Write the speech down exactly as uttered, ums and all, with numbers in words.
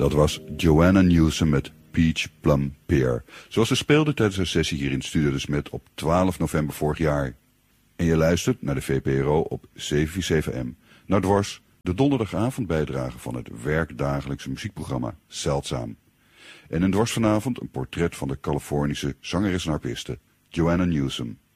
Dat was Joanna Newsom met Peach Plum Pear, zoals ze speelde tijdens haar sessie hier in Studio de Smet op twaalf november vorig jaar. En je luistert naar de V P R O op zeven vier zeven M, naar Dwars, de donderdagavondbijdrage van het werkdagelijkse muziekprogramma Zeldzaam. En in Dwars vanavond een portret van de Californische zangeres en harpiste Joanna Newsom.